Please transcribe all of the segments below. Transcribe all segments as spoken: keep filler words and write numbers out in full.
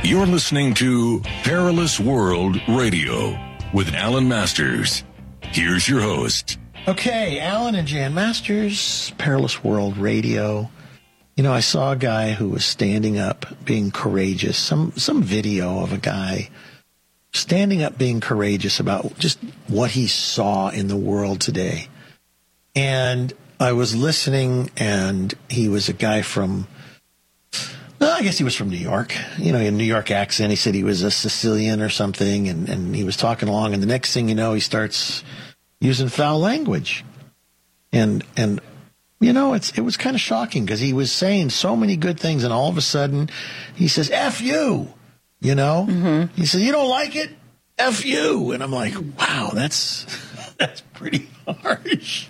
You're listening to Perilous World Radio with Alan Masters. Here's your host. Okay, Alan and Jan Masters, Perilous World Radio. You know, I saw a guy who was standing up, being courageous. Some some video of a guy standing up, being courageous about just what he saw in the world today. And I was listening, and he was a guy from, well, I guess he was from New York. You know, he had a New York accent. He said he was a Sicilian or something, and, and he was talking along, and the next thing you know, he starts using foul language. And, and you know, it's it was kind of shocking because he was saying so many good things, and all of a sudden he says, F you, you know? Mm-hmm. He says, you don't like it? F you. And I'm like, wow, that's that's pretty harsh.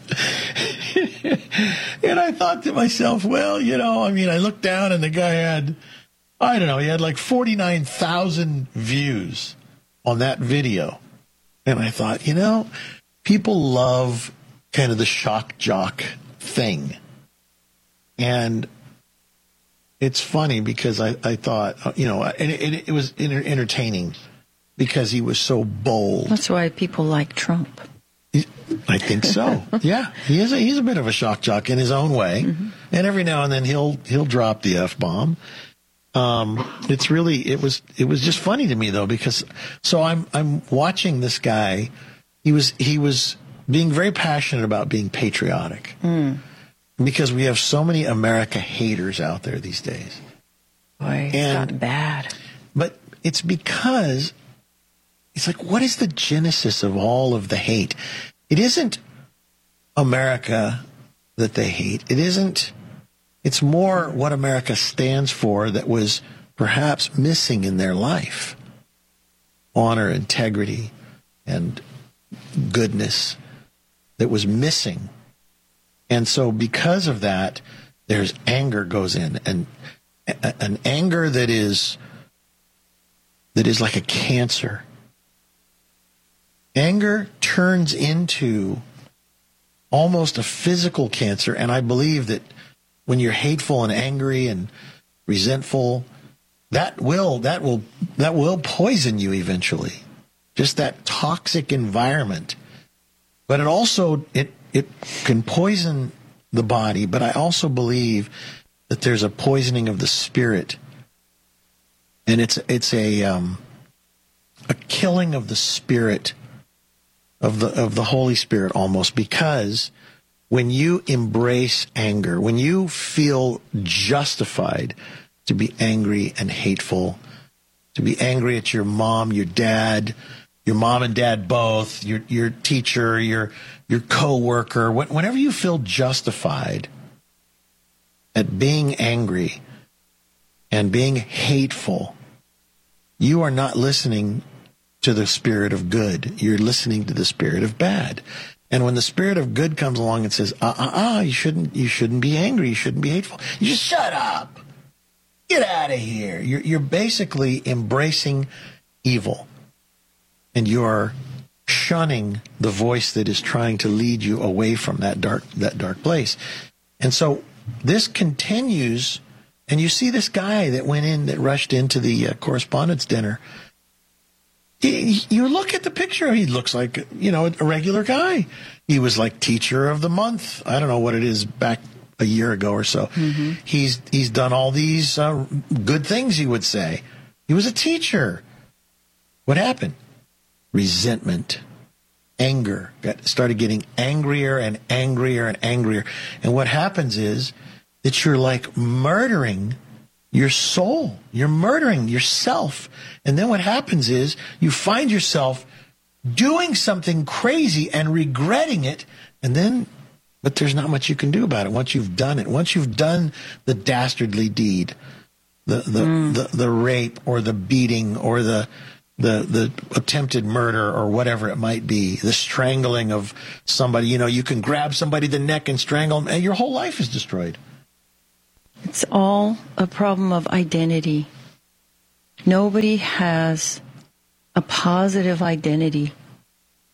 And I thought to myself, well, you know, I mean, I looked down and the guy had, I don't know, he had like forty-nine thousand views on that video. And I thought, you know, people love kind of the shock jock thing. And it's funny because I, I thought, you know, and it, it, it was entertaining because he was so bold. That's why people like Trump. I think so. Yeah, he is. A, he's a bit of a shock jock in his own way, mm-hmm. and every now and then he'll he'll drop the F bomb. Um, it's really it was it was just funny to me though because so I'm I'm watching this guy. He was he was being very passionate about being patriotic mm. because we have so many America haters out there these days. Boy, it's and, gotten bad. But it's because. It's like, what is the genesis of all of the hate? It isn't America that they hate. It isn't. It's more what America stands for that was perhaps missing in their life. Honor, integrity, and goodness that was missing. And so because of that, there's anger goes in. And an anger that is that is like a cancer. Anger turns into almost a physical cancer, and I believe that when you're hateful and angry and resentful, that will that will that will poison you eventually. Just that toxic environment. But it also it it can poison the body, but I also believe that there's a poisoning of the spirit. And it's it's a um, a killing of the spirit. Of the of the Holy Spirit almost, because when you embrace anger, when you feel justified to be angry and hateful, to be angry at your mom, your dad, your mom and dad both, your your teacher, your your coworker, whenever you feel justified at being angry and being hateful, you are not listening to the spirit of good. You're listening to the spirit of bad. And when the spirit of good comes along and says, uh, uh, uh, you shouldn't, you shouldn't be angry. You shouldn't be hateful. You just shut up. Get out of here. You're, you're basically embracing evil. And you're shunning the voice that is trying to lead you away from that dark, that dark place. And so this continues. And you see this guy that went in, that rushed into the uh, correspondence dinner. You look at the picture, he looks like, you know, a regular guy. He was like teacher of the month. I don't know what it is back a year ago or so. Mm-hmm. He's he's done all these uh, good things, he would say. He was a teacher. What happened? Resentment, anger. Got, started getting angrier and angrier and angrier. And what happens is that you're like murdering your soul. You're murdering yourself. And then what happens is you find yourself doing something crazy and regretting it. And then, but there's not much you can do about it once you've done it. Once you've done the dastardly deed, the the, mm. the, the rape or the beating or the, the the attempted murder or whatever it might be, the strangling of somebody, you know, you can grab somebody the neck and strangle them and your whole life is destroyed. It's all a problem of identity. Nobody has a positive identity.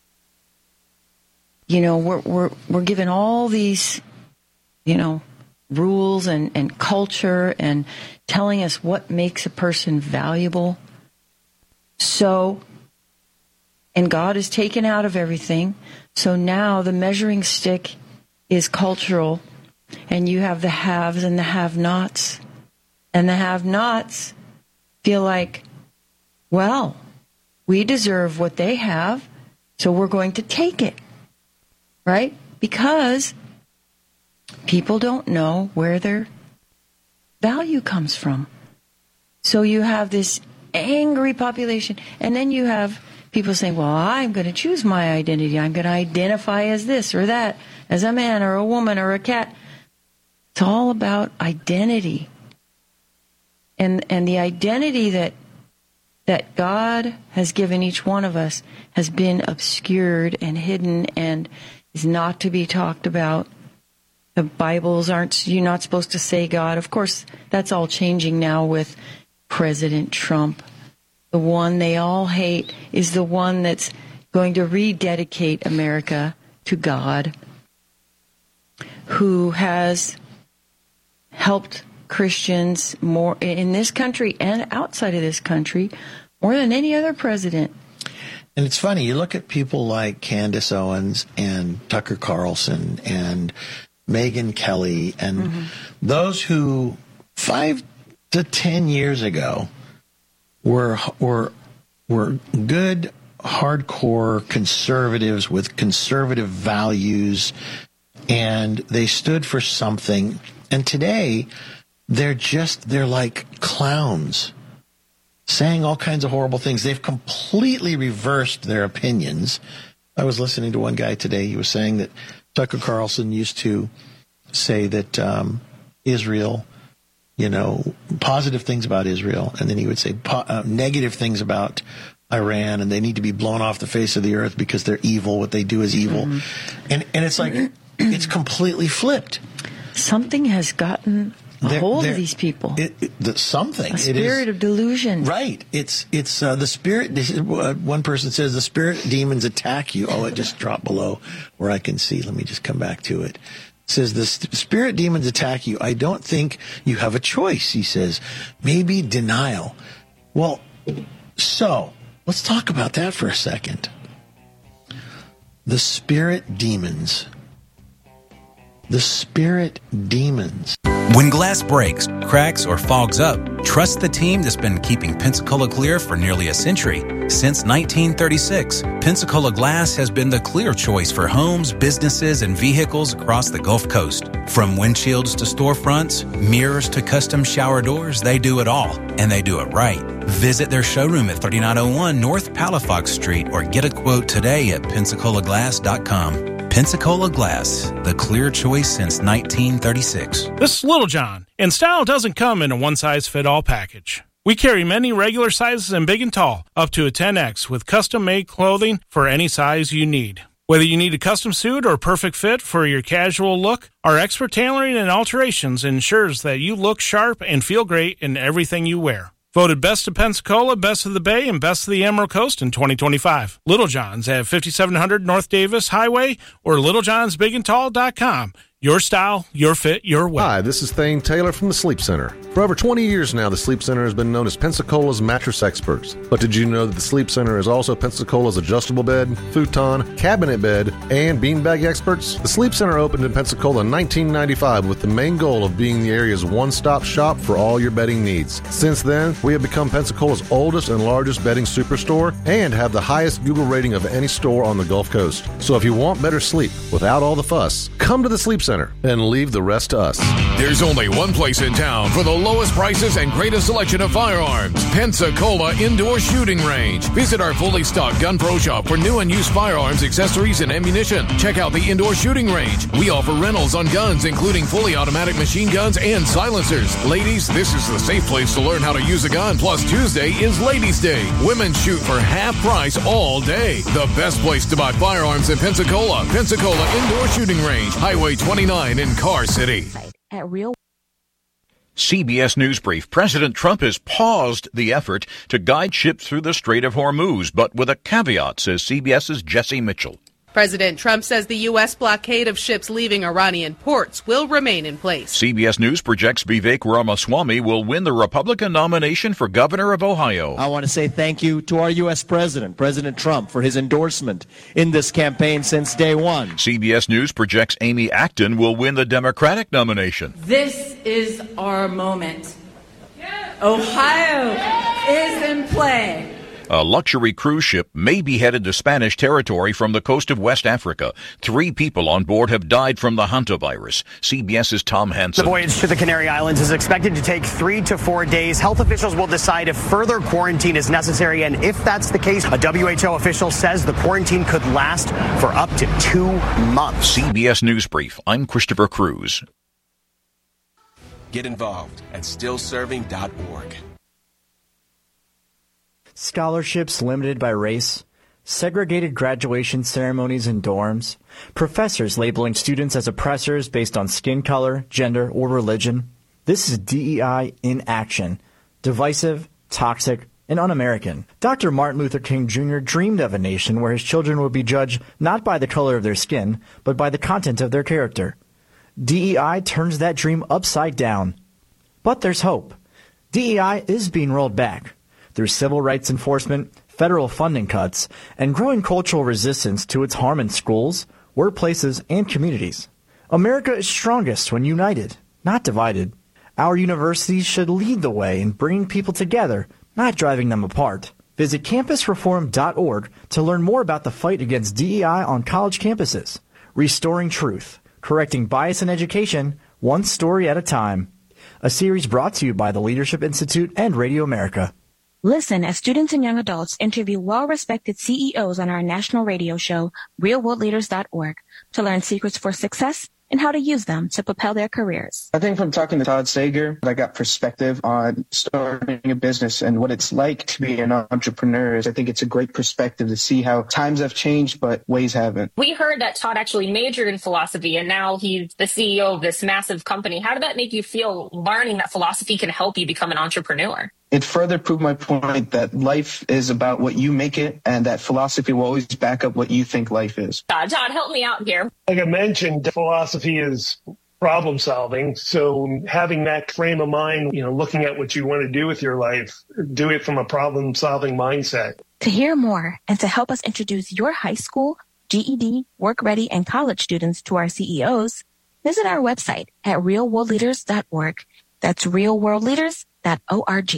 You know, we're we're we're given all these, you know, rules and, and culture and telling us what makes a person valuable. So, and God is taken out of everything. So now the measuring stick is cultural, and you have the haves and the have-nots. And the have-nots feel like, well, we deserve what they have, so we're going to take it, right? Because people don't know where their value comes from. So you have this angry population, and then you have people saying, well, I'm going to choose my identity. I'm going to identify as this or that, as a man or a woman or a cat. It's all about identity. And and the identity that that God has given each one of us has been obscured and hidden and is not to be talked about. The Bibles aren't, you're not supposed to say God. Of course, that's all changing now with President Trump. The one they all hate is the one that's going to rededicate America to God, who has helped Christians more in this country and outside of this country more than any other president. And it's funny, you look at people like Candace Owens and Tucker Carlson and Megyn Kelly and mm-hmm. those who five to ten years ago were were were good, hardcore conservatives with conservative values, and they stood for something. And today, they're just, they're like clowns, saying all kinds of horrible things. They've completely reversed their opinions. I was listening to one guy today. He was saying that Tucker Carlson used to say that um, Israel, you know, positive things about Israel, and then he would say po- uh, negative things about Iran, and they need to be blown off the face of the earth because they're evil. What they do is evil. Mm-hmm. And, and it's like, it's completely flipped. Something has gotten a they're, hold they're, of these people. It, it, the, something. A spirit it is, of delusion. Right. It's it's uh, the spirit. This is, uh, one person says the spirit demons attack you. Oh, it just dropped below where I can see. Let me just come back to it. It says the st- spirit demons attack you. I don't think you have a choice, he says. Maybe denial. Well, so let's talk about that for a second. The spirit demons. The spirit demons. When glass breaks, cracks, or fogs up, trust the team that's been keeping Pensacola clear for nearly a century. Since nineteen thirty-six, Pensacola Glass has been the clear choice for homes, businesses, and vehicles across the Gulf Coast. From windshields to storefronts, mirrors to custom shower doors, they do it all, and they do it right. Visit their showroom at thirty-nine oh one North Palafox Street or get a quote today at pensacola glass dot com. Pensacola Glass, the clear choice since nineteen thirty-six. This is Little John, and style doesn't come in a one-size-fit-all package. We carry many regular sizes and big and tall, up to a ten X, with custom-made clothing for any size you need. Whether you need a custom suit or perfect fit for your casual look, our expert tailoring and alterations ensures that you look sharp and feel great in everything you wear. Voted Best of Pensacola, Best of the Bay, and Best of the Emerald Coast in twenty twenty-five. Little John's at fifty-seven hundred North Davis Highway or little johns big and tall dot com. Your style, your fit, your way. Hi, this is Thane Taylor from the Sleep Center. For over twenty years now, the Sleep Center has been known as Pensacola's mattress experts. But did you know that the Sleep Center is also Pensacola's adjustable bed, futon, cabinet bed, and beanbag experts? The Sleep Center opened in Pensacola in nineteen ninety-five with the main goal of being the area's one-stop shop for all your bedding needs. Since then, we have become Pensacola's oldest and largest bedding superstore and have the highest Google rating of any store on the Gulf Coast. So if you want better sleep without all the fuss, come to the Sleep Center and leave the rest to us. There's only one place in town for the lowest prices and greatest selection of firearms. Pensacola Indoor Shooting Range. Visit our fully stocked Gun Pro Shop for new and used firearms, accessories, and ammunition. Check out the Indoor Shooting Range. We offer rentals on guns, including fully automatic machine guns and silencers. Ladies, this is the safe place to learn how to use a gun. Plus, Tuesday is Ladies' Day. Women shoot for half price all day. The best place to buy firearms in Pensacola. Pensacola Indoor Shooting Range. Highway twenty-nine in Car City. At Real C B S News Brief. President Trump has paused the effort to guide ships through the Strait of Hormuz, but with a caveat, says CBS's Jesse Mitchell. President Trump says the U S blockade of ships leaving Iranian ports will remain in place. C B S News projects Vivek Ramaswamy will win the Republican nomination for governor of Ohio. I want to say thank you to our U S President, President Trump, for his endorsement in this campaign since day one. C B S News projects Amy Acton will win the Democratic nomination. This is our moment. Ohio is in play. A luxury cruise ship may be headed to Spanish territory from the coast of West Africa. Three people on board have died from the hantavirus. CBS's Tom Hansen. The voyage to the Canary Islands is expected to take three to four days. Health officials will decide if further quarantine is necessary, and if that's the case, a W H O official says the quarantine could last for up to two months. C B S News Brief. I'm Christopher Cruz. Get involved at still serving dot org. Scholarships limited by race, segregated graduation ceremonies in dorms, professors labeling students as oppressors based on skin color, gender, or religion. This is D E I in action. Divisive, toxic, and un-American. Doctor Martin Luther King Junior dreamed of a nation where his children would be judged not by the color of their skin, but by the content of their character. D E I turns that dream upside down. But there's hope. D E I is being rolled back. Through civil rights enforcement, federal funding cuts, and growing cultural resistance to its harm in schools, workplaces, and communities. America is strongest when united, not divided. Our universities should lead the way in bringing people together, not driving them apart. Visit campus reform dot org to learn more about the fight against D E I on college campuses. Restoring truth, correcting bias in education, one story at a time. A series brought to you by the Leadership Institute and Radio America. Listen as students and young adults interview well-respected C E Os on our national radio show, real world leaders dot org, to learn secrets for success and how to use them to propel their careers. I think from talking to Todd Sager, I got perspective on starting a business and what it's like to be an entrepreneur. I think it's a great perspective to see how times have changed, but ways haven't. We heard that Todd actually majored in philosophy, and now he's the C E O of this massive company. How did that make you feel, learning that philosophy can help you become an entrepreneur? It further proved my point that life is about what you make it, and that philosophy will always back up what you think life is. Todd, Todd, help me out here. Like I mentioned, philosophy is problem solving. So having that frame of mind, you know, looking at what you want to do with your life, do it from a problem solving mindset. To hear more and to help us introduce your high school, G E D, work ready, and college students to our C E Os, visit our website at real world leaders dot org. That's real world leaders dot org.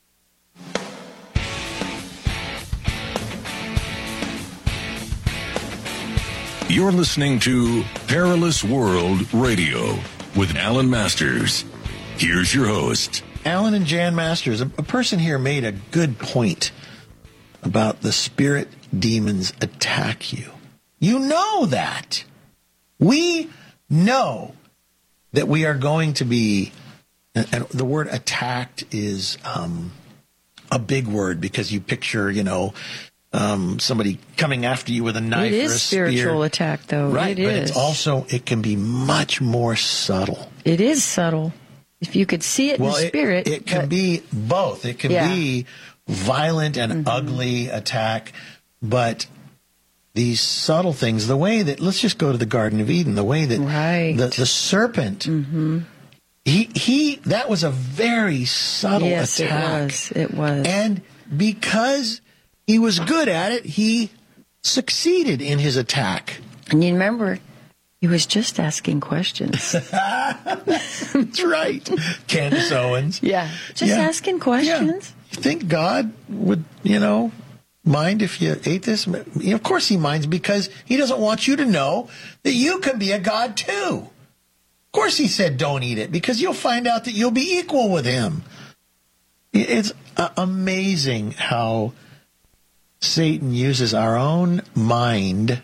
You're listening to Perilous World Radio with Alan Masters. Here's your host. Alan and Jan Masters. A, a person here made a good point about the spirit demons attack you. You know that. We know that we are going to be, and, and the word attacked is um, a big word because you picture, you know, Um, somebody coming after you with a knife it or a is spiritual spear. attack, though. Right, it but is. it's also, it can be much more subtle. It is subtle. If you could see it well, in the spirit. It, it can but, be both. It can yeah. be violent and mm-hmm. ugly attack, but these subtle things, the way that, let's just go to the Garden of Eden, the way that right. the, the serpent, mm-hmm. he, he, that was a very subtle yes, attack. Yes, it was. It was. And because he was good at it, he succeeded in his attack. And you remember, he was just asking questions. That's right. Candace Owens. Yeah, just yeah. asking questions. Yeah. You think God would, you know, mind if you ate this? You know, of course he minds, because he doesn't want you to know that you can be a God too. Of course he said don't eat it, because you'll find out that you'll be equal with him. It's uh, amazing how Satan uses our own mind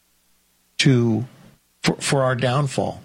to for, for our downfall.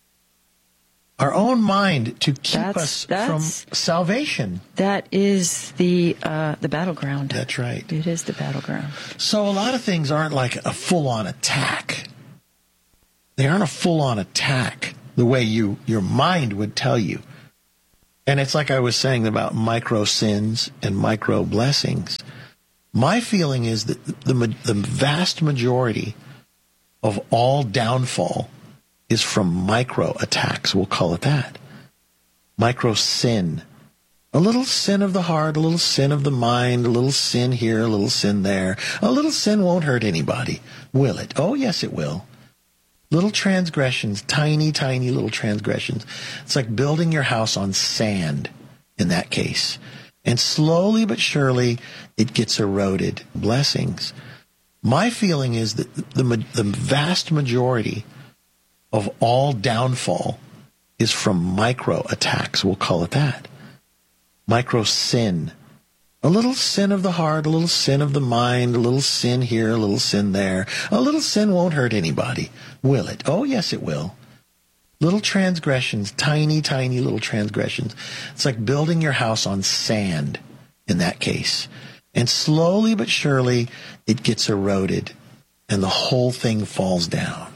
Our own mind to keep that's, us that's, from salvation. That is the uh, the battleground. That's right. It is the battleground. So a lot of things aren't like a full-on attack. They aren't a full-on attack the way you your mind would tell you. And it's like I was saying about micro sins and micro blessings. My feeling is that the, the vast majority of all downfall is from micro attacks. We'll call it that. Micro sin. A little sin of the heart, a little sin of the mind, a little sin here, a little sin there. A little sin won't hurt anybody, will it? Oh, yes, it will. Little transgressions, tiny, tiny little transgressions. It's like building your house on sand in that case. And slowly but surely, it gets eroded. Blessings. My feeling is that the, the vast majority of all downfall is from micro attacks. We'll call it that. Micro sin. A little sin of the heart, a little sin of the mind, a little sin here, a little sin there. A little sin won't hurt anybody, will it? Oh, yes, it will. Little transgressions, tiny, tiny little transgressions. It's like building your house on sand in that case. And slowly but surely, it gets eroded and the whole thing falls down.